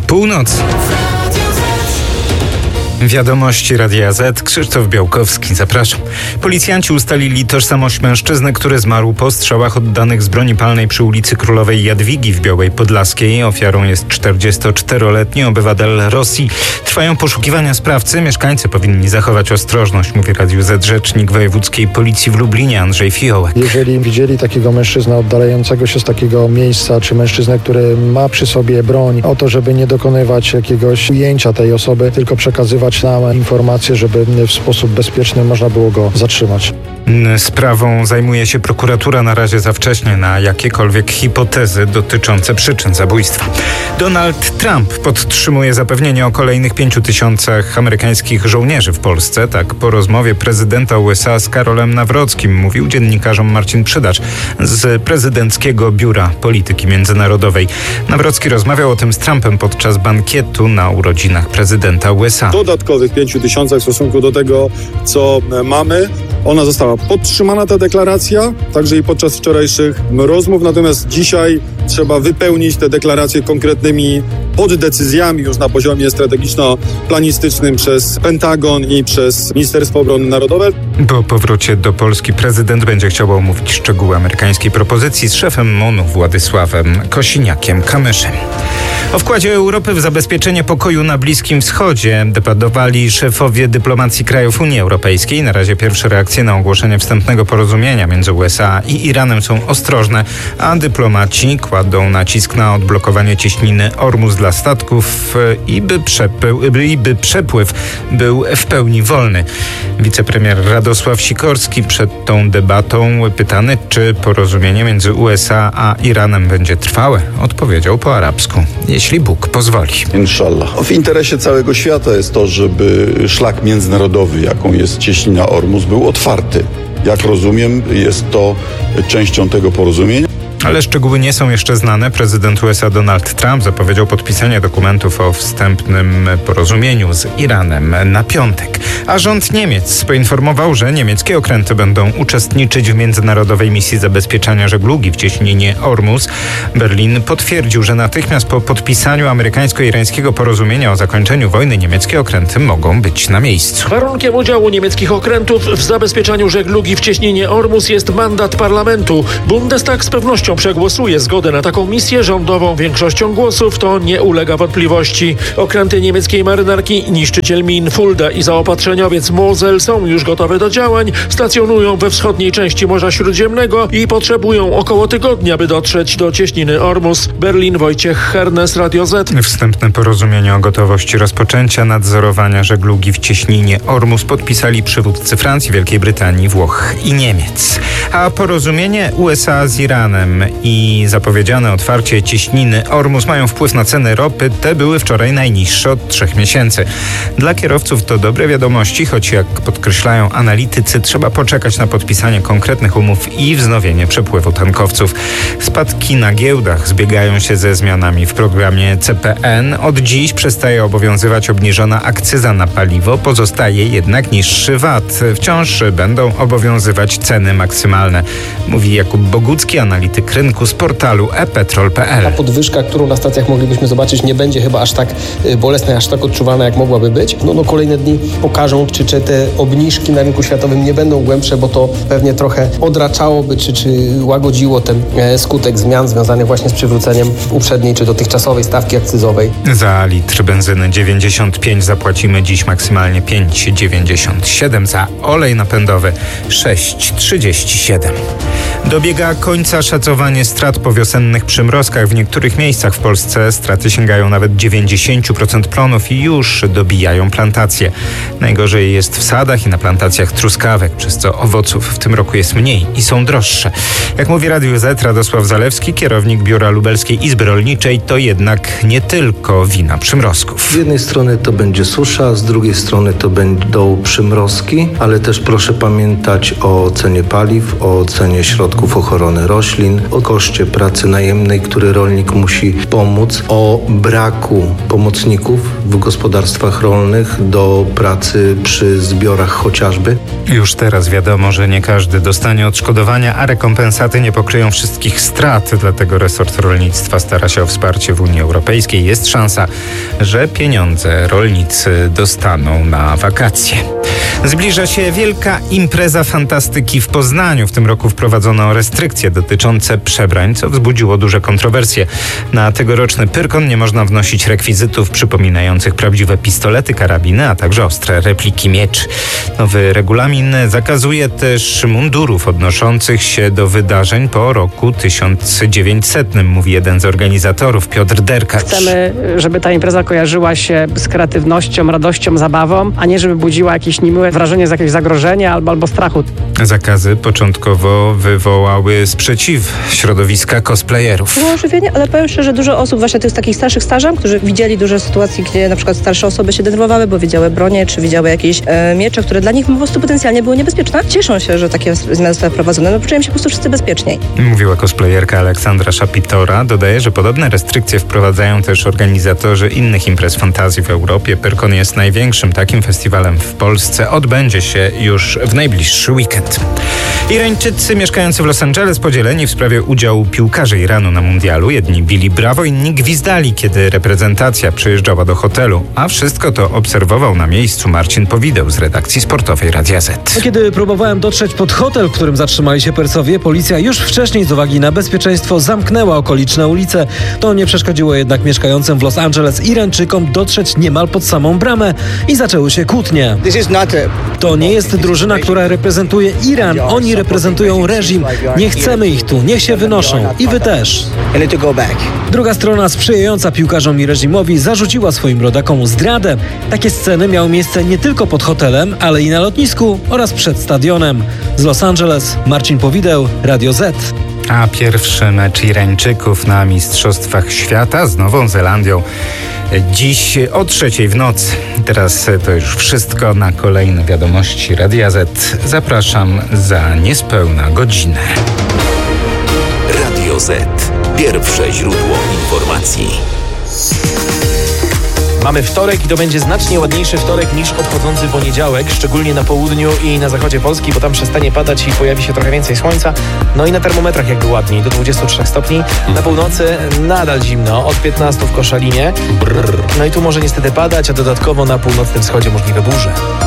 Północ. Wiadomości Radia Z. Krzysztof Białkowski, zapraszam. Policjanci ustalili tożsamość mężczyzny, który zmarł po strzałach oddanych z broni palnej przy ulicy Królowej Jadwigi w Białej Podlaskiej. Ofiarą jest 44-letni obywatel Rosji. Trwają poszukiwania sprawcy. Mieszkańcy powinni zachować ostrożność, mówi Radiu Z rzecznik wojewódzkiej policji w Lublinie Andrzej Fiołek. Jeżeli widzieli takiego mężczyznę oddalającego się z takiego miejsca, czy mężczyznę, który ma przy sobie broń, o to, żeby nie dokonywać jakiegoś ujęcia tej osoby, tylko przekazywać nam informacje, żeby w sposób bezpieczny można było go zatrzymać. Sprawą zajmuje się prokuratura, na razie za wcześnie na jakiekolwiek hipotezy dotyczące przyczyn zabójstwa. Donald Trump podtrzymuje zapewnienie o kolejnych 5000 amerykańskich żołnierzy w Polsce. Tak po rozmowie prezydenta USA z Karolem Nawrockim mówił dziennikarzom Marcin Przydacz z prezydenckiego Biura Polityki Międzynarodowej. Nawrocki rozmawiał o tym z Trumpem podczas bankietu na urodzinach prezydenta USA. Dodatkowych 5000 w stosunku do tego, co mamy. Ona została podtrzymana, ta deklaracja, także i podczas wczorajszych rozmów. Natomiast dzisiaj trzeba wypełnić te deklaracje konkretnymi poddecyzjami już na poziomie strategiczno-planistycznym przez Pentagon i przez Ministerstwo Obrony Narodowej. Po powrocie do Polski prezydent będzie chciał omówić szczegóły amerykańskiej propozycji z szefem MON-u Władysławem Kosiniakiem-Kamyszem. O wkładzie Europy w zabezpieczenie pokoju na Bliskim Wschodzie debatowali szefowie dyplomacji krajów Unii Europejskiej. Na razie pierwsze reakcje na ogłoszenie wstępnego porozumienia między USA i Iranem są ostrożne, a dyplomaci kładą nacisk na odblokowanie cieśniny Ormus dla statków i by przepływ był w pełni wolny. Wicepremier Radosław Sikorski przed tą debatą pytany, czy porozumienie między USA a Iranem będzie trwałe, odpowiedział po arabsku: jeśli Bóg pozwoli. Inshallah. W interesie całego świata jest to, żeby szlak międzynarodowy, jaką jest cieśnina Ormus, był otwarty. Jak rozumiem, jest to częścią tego porozumienia. Ale szczegóły nie są jeszcze znane. Prezydent USA Donald Trump zapowiedział podpisanie dokumentów o wstępnym porozumieniu z Iranem na piątek. A rząd Niemiec poinformował, że niemieckie okręty będą uczestniczyć w międzynarodowej misji zabezpieczania żeglugi w cieśninie Ormus. Berlin potwierdził, że natychmiast po podpisaniu amerykańsko-irańskiego porozumienia o zakończeniu wojny niemieckie okręty mogą być na miejscu. Warunkiem udziału niemieckich okrętów w zabezpieczaniu żeglugi w cieśninie Ormus jest mandat parlamentu. Bundestag z pewnością przegłosuje zgodę na taką misję rządową większością głosów, to nie ulega wątpliwości. Okręty niemieckiej marynarki niszczyciel min Fulda i zaopatrzeniowiec Mosel są już gotowe do działań, stacjonują we wschodniej części Morza Śródziemnego i potrzebują około tygodnia, by dotrzeć do cieśniny Ormus. Berlin, Wojciech Hernes, Radio Z. Wstępne porozumienie o gotowości rozpoczęcia nadzorowania żeglugi w cieśninie Ormus podpisali przywódcy Francji, Wielkiej Brytanii, Włoch i Niemiec. A porozumienie USA z Iranem i zapowiedziane otwarcie cieśniny Ormus mają wpływ na ceny ropy. Te były wczoraj najniższe od 3 miesięcy. Dla kierowców to dobre wiadomości, choć jak podkreślają analitycy, trzeba poczekać na podpisanie konkretnych umów i wznowienie przepływu tankowców. Spadki na giełdach zbiegają się ze zmianami w programie CPN. Od dziś przestaje obowiązywać obniżona akcyza na paliwo, pozostaje jednak niższy VAT. Wciąż będą obowiązywać ceny maksymalne, mówi Jakub Bogucki, analityk rynku z portalu ePetrol.pl. Ta podwyżka, którą na stacjach moglibyśmy zobaczyć, nie będzie chyba aż tak bolesna, aż tak odczuwana, jak mogłaby być. Kolejne dni pokażą, czy te obniżki na rynku światowym nie będą głębsze, bo to pewnie trochę odraczałoby, czy łagodziło ten skutek zmian związanych właśnie z przywróceniem uprzedniej, czy dotychczasowej stawki akcyzowej. Za litr benzyny 95 zapłacimy dziś maksymalnie 5,97, za olej napędowy 6,37. Dobiega końca szacowanie strat po wiosennych przymrozkach. W niektórych miejscach w Polsce straty sięgają nawet 90% plonów i już dobijają plantacje. Najgorzej jest w sadach i na plantacjach truskawek, przez co owoców w tym roku jest mniej i są droższe. Jak mówi Radiu Z Radosław Zalewski, kierownik Biura Lubelskiej Izby Rolniczej, to jednak nie tylko wina przymrozków. Z jednej strony to będzie susza, z drugiej strony to będą przymrozki, ale też proszę pamiętać o cenie paliw, o cenie środków ochrony roślin, o koszcie pracy najemnej, który rolnik musi pomóc, o braku pomocników w gospodarstwach rolnych do pracy przy zbiorach chociażby. Już teraz wiadomo, że nie każdy dostanie odszkodowania, a rekompensaty nie pokryją wszystkich strat. Dlatego resort rolnictwa stara się o wsparcie w Unii Europejskiej. Jest szansa, że pieniądze rolnicy dostaną na wakacje. Zbliża się wielka impreza fantastyki w Poznaniu. W tym roku wprowadzono restrykcje dotyczące przebrań, co wzbudziło duże kontrowersje. Na tegoroczny Pyrkon nie można wnosić rekwizytów przypominających prawdziwe pistolety, karabiny, a także ostre repliki mieczy. Nowy regulamin zakazuje też mundurów odnoszących się do wydarzeń po roku 1900, mówi jeden z organizatorów, Piotr Derkacz. Chcemy, żeby ta impreza kojarzyła się z kreatywnością, radością, zabawą, a nie żeby budziła jakieś niemiłe wrażenie z jakiegoś zagrożenia albo strachu. Zakazy początkowo wywołały sprzeciw środowiska cosplayerów. Było ożywienie, ale powiem szczerze, że dużo osób, właśnie tych takich starszych stażem, którzy widzieli dużo sytuacji, gdzie na przykład starsze osoby się denerwowały, bo widziały bronie, czy widziały jakieś miecze, które dla nich po prostu potencjalnie były niebezpieczne. Cieszą się, że takie zmiany zostały wprowadzone. No, poczułem się po prostu wszyscy bezpieczniej. Mówiła cosplayerka Aleksandra Szapitora. Dodaje, że podobne restrykcje wprowadzają też organizatorzy innych imprez fantazji w Europie. Pyrkon jest największym takim festiwalem w Polsce. Odbędzie się już w najbliższy weekend. Irańczycy mieszkający w Los Angeles podzieleni w sprawie udziału piłkarzy Iranu na mundialu. Jedni bili brawo, inni gwizdali, kiedy reprezentacja przyjeżdżała do hotelu. A wszystko to obserwował na miejscu Marcin Powideł z redakcji sportowej Radia Z. Kiedy próbowałem dotrzeć pod hotel, w którym zatrzymali się Persowie, policja już wcześniej z uwagi na bezpieczeństwo zamknęła okoliczne ulice. To nie przeszkodziło jednak mieszkającym w Los Angeles Irańczykom dotrzeć niemal pod samą bramę i zaczęły się kłótnie. To nie jest drużyna, która reprezentuje Iran. Oni reprezentują reżim. Nie chcemy ich tu. Niech się wynoszą. I wy też. Druga strona sprzyjająca piłkarzom i reżimowi zarzuciła swoim rodakom zdradę. Takie sceny miały miejsce nie tylko pod hotelem, ale i na lotnisku oraz przed stadionem. Z Los Angeles Marcin Powideł, Radio Z. A pierwszy mecz Irańczyków na Mistrzostwach Świata z Nową Zelandią dziś o 3:00 w nocy. Teraz to już wszystko. Na kolejne wiadomości Radia Z zapraszam za niespełna godzinę. Radio Z. Pierwsze źródło informacji. Mamy wtorek i to będzie znacznie ładniejszy wtorek niż odchodzący poniedziałek, szczególnie na południu i na zachodzie Polski, bo tam przestanie padać i pojawi się trochę więcej słońca. No i na termometrach jakby ładniej, do 23 stopni. Na północy nadal zimno, od 15 w Koszalinie. No i tu może niestety padać, a dodatkowo na północnym wschodzie możliwe burze.